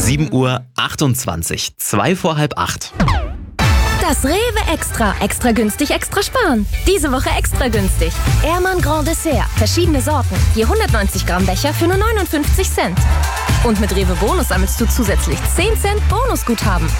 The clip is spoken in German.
7:28 Uhr, 2 vor halb 8. Das Rewe Extra. Extra günstig, extra sparen. Diese Woche extra günstig. Ehrmann Grand Dessert. Verschiedene Sorten. Je 190 Gramm Becher für nur 59 Cent. Und mit Rewe Bonus sammelst du zusätzlich 10 Cent Bonusguthaben.